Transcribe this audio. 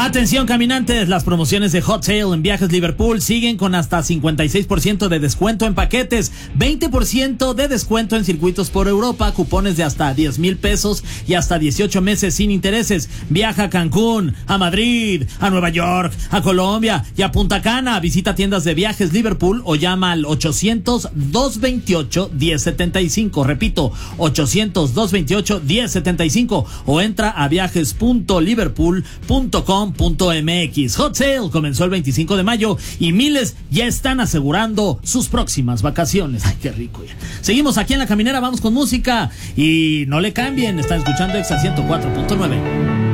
Atención caminantes, las promociones de Hot Sale en Viajes Liverpool siguen con hasta 56% de descuento en paquetes, 20% de descuento en circuitos por Europa, cupones de hasta 10,000 pesos y hasta 18 meses sin intereses. Viaja a Cancún, a Madrid, a Nueva York, a Colombia y a Punta Cana. Visita tiendas de Viajes Liverpool o llama al 800-228-1075. Repito, 800-228-1075 o entra a viajes.liverpool.com.mx. Hot Sale comenzó el 25 de mayo y miles ya están asegurando sus próximas vacaciones. Ay, qué rico ya. Seguimos aquí en La Caminera, vamos con música y no le cambien, están escuchando Exa 104.9.